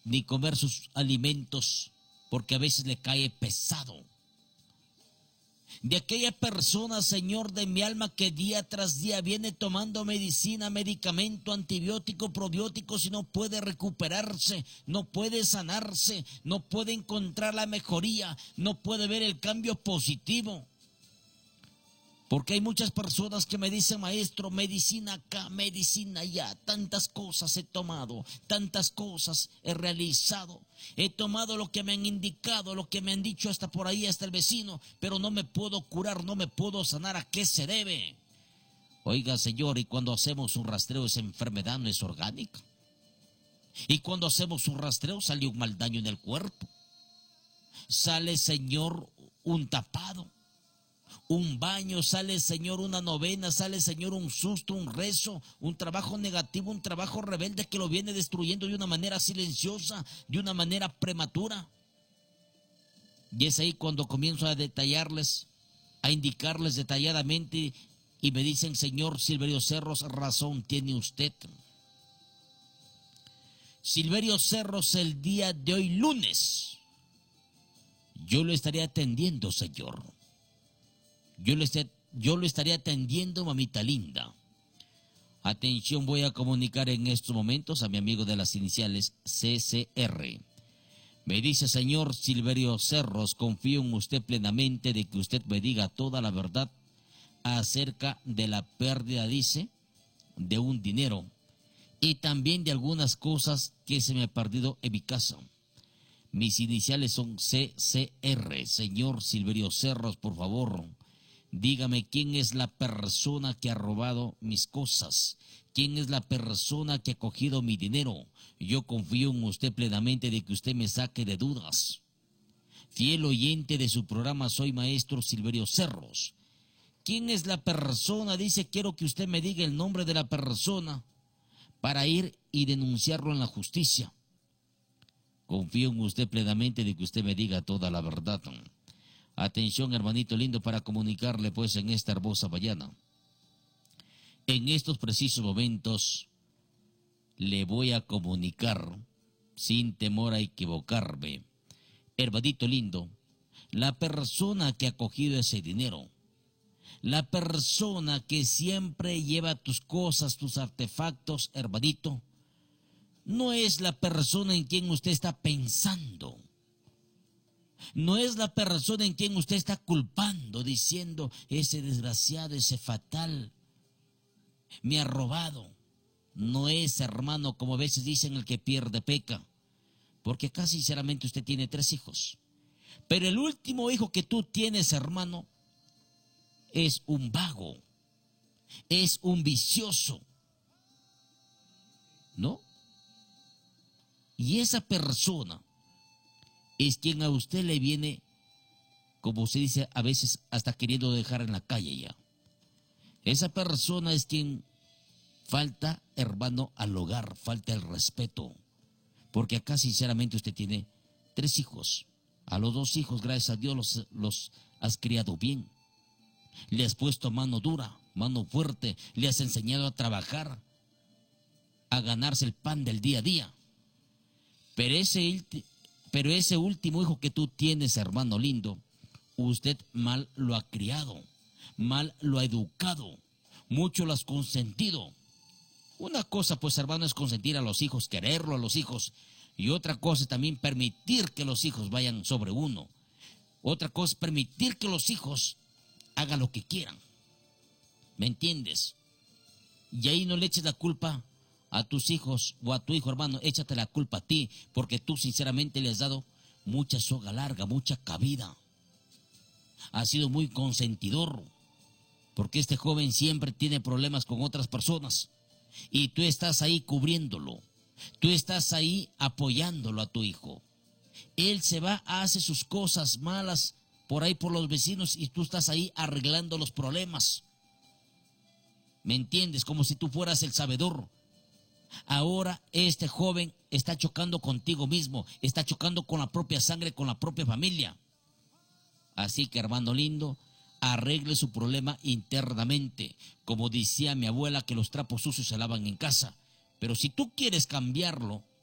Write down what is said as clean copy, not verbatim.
ni comer sus alimentos, porque a veces le cae pesado. De aquella persona, Señor, de mi alma, que día tras día viene tomando medicina, medicamento, antibiótico, probióticos y no puede recuperarse, no puede sanarse, no puede encontrar la mejoría, no puede ver el cambio positivo. Porque hay muchas personas que me dicen: maestro, medicina acá, medicina allá, tantas cosas he tomado, tantas cosas he realizado, he tomado lo que me han indicado, lo que me han dicho hasta por ahí, hasta el vecino, pero no me puedo curar, no me puedo sanar. ¿A qué se debe? Oiga, Señor, y cuando hacemos un rastreo, esa enfermedad no es orgánica. Y cuando hacemos un rastreo, sale un mal daño en el cuerpo. Sale, Señor, un tapado, un baño, sale, Señor, una novena, sale, Señor, un susto, un rezo, un trabajo negativo, un trabajo rebelde que lo viene destruyendo de una manera silenciosa, de una manera prematura. Y es ahí cuando comienzo a detallarles, a indicarles detalladamente, y me dicen: señor Silverio Cerros, razón tiene usted. Silverio Cerros, el día de hoy, lunes, yo lo estaré atendiendo, Señor. Yo lo estaré atendiendo, mamita linda. Atención, voy a comunicar en estos momentos a mi amigo de las iniciales CCR. Me dice: señor Silverio Cerros, confío en usted plenamente de que usted me diga toda la verdad acerca de la pérdida, dice, de un dinero y también de algunas cosas que se me ha perdido en mi casa. Mis iniciales son CCR. Señor Silverio Cerros, por favor, dígame quién es la persona que ha robado mis cosas, quién es la persona que ha cogido mi dinero. Yo confío en usted plenamente de que usted me saque de dudas. Fiel oyente de su programa, soy maestro Silverio Cerros. ¿Quién es la persona? Dice: quiero que usted me diga el nombre de la persona para ir y denunciarlo en la justicia. Confío en usted plenamente de que usted me diga toda la verdad. Atención, hermanito lindo, para comunicarle pues en esta hermosa mañana. En estos precisos momentos le voy a comunicar, sin temor a equivocarme, hermanito lindo, la persona que ha cogido ese dinero, la persona que siempre lleva tus cosas, tus artefactos, hermanito, no es la persona en quien usted está pensando. No es la persona en quien usted está culpando, diciendo: ese desgraciado, ese fatal, me ha robado. No es, hermano, como a veces dicen: el que pierde peca. Porque acá sinceramente usted tiene 3 hijos. Pero el último hijo que tú tienes, hermano, es un vago, es un vicioso, ¿no? Y esa persona es quien a usted le viene, como se dice a veces, hasta queriendo dejar en la calle ya. Esa persona es quien falta, hermano, al hogar, falta el respeto. Porque acá sinceramente usted tiene 3 hijos. A los 2 hijos, gracias a Dios, los has criado bien. Le has puesto mano dura, mano fuerte, le has enseñado a trabajar, a ganarse el pan del día a día. Pero ese último hijo que tú tienes, hermano lindo, usted mal lo ha criado, mal lo ha educado, mucho lo has consentido. Una cosa, pues, hermano, es consentir a los hijos, quererlo a los hijos, y otra cosa es también permitir que los hijos vayan sobre uno. Otra cosa es permitir que los hijos hagan lo que quieran. ¿Me entiendes? Y ahí no le eches la culpa a tus hijos o a tu hijo, hermano, échate la culpa a ti, porque tú sinceramente le has dado mucha soga larga, mucha cabida. Has sido muy consentidor, porque este joven siempre tiene problemas con otras personas y tú estás ahí cubriéndolo, tú estás ahí apoyándolo a tu hijo. Él se va, hace sus cosas malas por ahí por los vecinos y tú estás ahí arreglando los problemas. ¿Me entiendes? Como si tú fueras el sabedor. Ahora este joven está chocando contigo mismo, está chocando con la propia sangre, con la propia familia. Así que, hermano lindo, arregle su problema internamente. Como decía mi abuela, que los trapos sucios se lavan en casa. Pero si tú quieres cambiarlo,